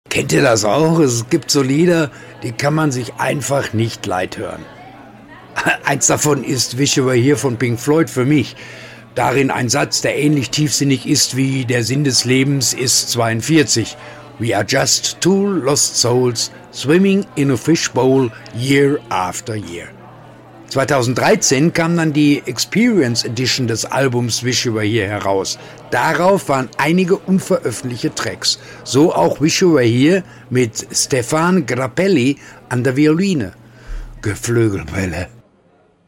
Kennt ihr das auch? Es gibt so Lieder, die kann man sich einfach nicht leid hören. Eins davon ist Wish You Were Here von Pink Floyd für mich. Darin ein Satz, der ähnlich tiefsinnig ist wie der Sinn des Lebens ist 42. We are just two lost souls swimming in a fishbowl year after year. 2013 kam dann die Experience Edition des Albums Wish You Were Here heraus. Darauf waren einige unveröffentlichte Tracks. So auch Wish You Were Here mit Stefan Grappelli an der Violine. Geflügelbälle.